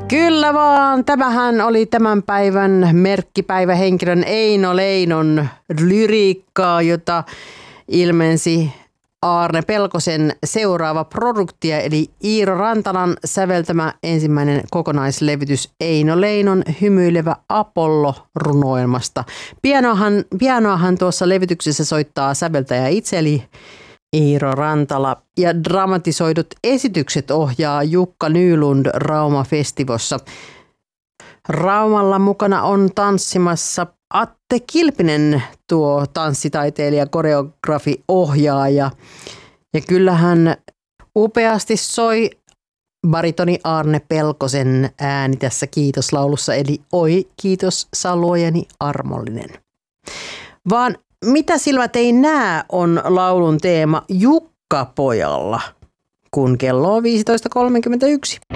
Kyllä vaan, tämähän oli tämän päivän merkkipäivähenkilön Eino Leinon lyriikkaa, jota ilmensi Aarne Pelkosen seuraava produktia, eli Iiro Rantalan säveltämä ensimmäinen kokonaislevytys Eino Leinon Hymyilevä Apollo -runoelmasta. Pianoahan tuossa levytyksessä soittaa säveltäjä itse, eli Iiro Rantala, ja dramatisoidut esitykset ohjaa Jukka Nylund Rauma-festivossa. Raumalla mukana on tanssimassa Atte Kilpinen, tuo tanssitaiteilija, koreografi, ohjaaja. Ja kyllähän upeasti soi baritoni Aarne Pelkosen ääni tässä kiitoslaulussa, eli oi kiitos sä luojani armollinen. Vaan mitä silmät ei näe on laulun teema Jukkapojalla, kun kello on 15.31.